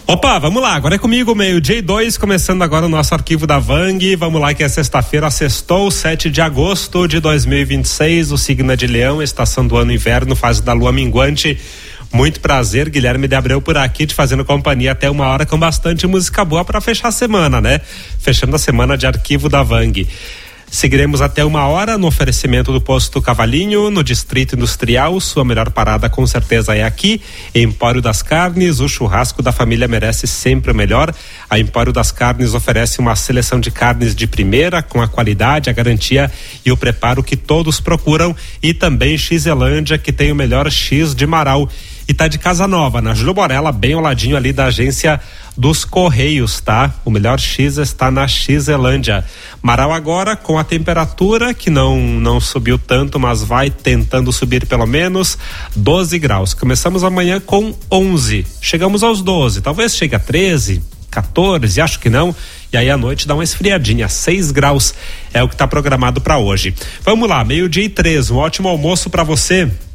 Opa, vamos lá, agora é comigo, 12:02, começando agora o nosso arquivo da Vang. Vamos lá que é sexta-feira, sextou, 7 de agosto de 2026, o signo é de Leão, estação do ano inverno, fase da lua minguante. Muito prazer, Guilherme de Abreu por aqui, te fazendo companhia até 1h com bastante música boa para fechar a semana, né? Fechando a semana de arquivo da Vang. Seguiremos até 1h no oferecimento do Posto Cavalinho, no Distrito Industrial. Sua melhor parada com certeza é aqui. Empório das Carnes, o churrasco da família merece sempre o melhor. A Empório das Carnes oferece uma seleção de carnes de primeira, com a qualidade, a garantia e o preparo que todos procuram. E também Xelândia, que tem o melhor X de Marau. E tá de casa nova, na Júlio Borella, bem ao ladinho ali da agência dos Correios, tá? O melhor X está na Xelândia. Marau agora com a temperatura que não subiu tanto, mas vai tentando subir pelo menos 12 graus. Começamos amanhã com 11, chegamos aos 12, talvez chegue a 13, 14, acho que não. E aí à noite dá uma esfriadinha, 6 graus é o que está programado para hoje. Vamos lá, 12:03, um ótimo almoço para você.